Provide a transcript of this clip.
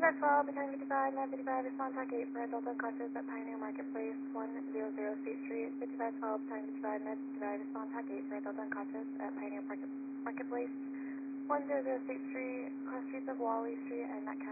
5512, Baton 55, 955, respond TAC 8 for adult unconscious at Pioneer Marketplace, 100 State Street, 5512, Baton 55, 955, respond TAC 8 for adult unconscious at Pioneer Marketplace, 100 State Street, cross streets of Wally Street and Metcalf